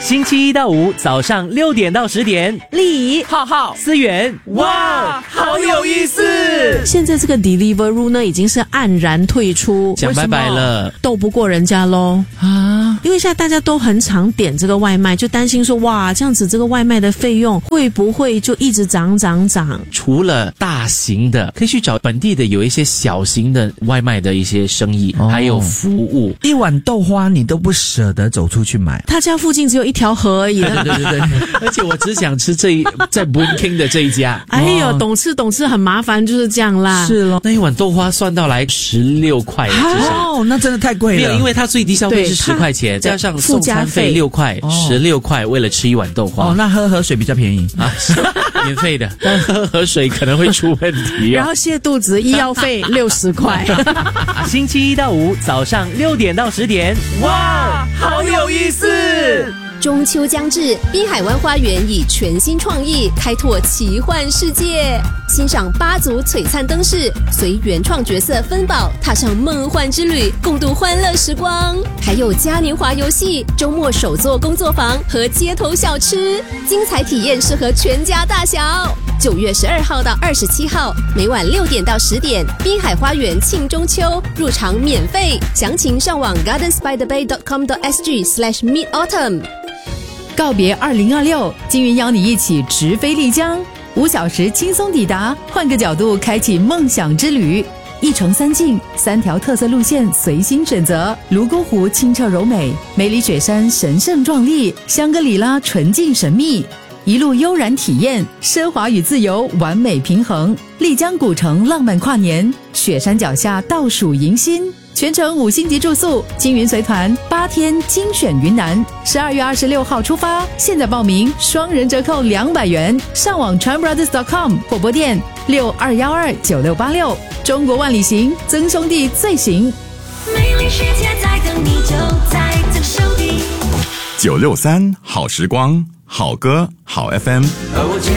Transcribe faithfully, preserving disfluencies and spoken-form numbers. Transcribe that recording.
星期一到五早上六点到十点， 丽怡、 浩浩、思源，哇，好有意思！ 现在这个 Deliveroo 呢，已经是黯然退出， 讲拜拜了， 斗不过人家咯啊！因为现在大家都很常点这个外卖，就担心说，哇，这样子这个外卖的费用会不会就一直涨涨涨？ 除了大型的，可以去找本地的有一些小型的外卖的一些生意，哦、还有服务。 一碗豆花你都不舍得走出去买， 他家附近只有一条河而已。 对对对对，而且我只想吃这一在 Boon King 的这一家。 哎呦，懂吃懂吃很麻烦，就是这样啦。 是咯， 那一碗豆花算到来十六块， 哦，那真的太贵了。 没有，因为它最低消费是十块钱，加上送餐费六块，十六块为了吃一碗豆花。 哦，那喝河水比较便宜啊， 免费的，但喝河水可能会出问题、哦。 然后泻肚子医药费六十块。 星期一到五早上六点到十点，哇，好有意思！ 中秋将至，滨海湾花园以全新创意开拓奇幻世界，欣赏八组璀璨灯饰，随原创角色分宝踏上梦幻之旅，共度欢乐时光。还有嘉年华游戏、周末手作工作坊和街头小吃，精彩体验适合全家大小。九月十二号到二十七号，每晚六点到十点，滨海花园庆中秋，入场免费，详情上网 gardens by the bay dot com dot s g slash mid autumn。 告别二零二六，金云邀你一起直飞丽江，五小时轻松抵达，换个角度开启梦想之旅。一城三境，三条特色路线随心选择。泸沽湖清澈柔美，梅里雪山神圣壮丽，香格里拉纯净神秘。一路悠然体验，奢华与自由完美平衡。丽江古城浪漫跨年，雪山脚下倒数迎新。全程五星级住宿，金云随团八天精选云南，十二月二十六号出发，现在报名双人折扣两百元，上网 tram brothers dot com 或拨电六二一二九六八六。中国万里行，曾兄弟最行。 美丽世界在等你，就在曾兄弟。 九六三好时光，好歌好 F M。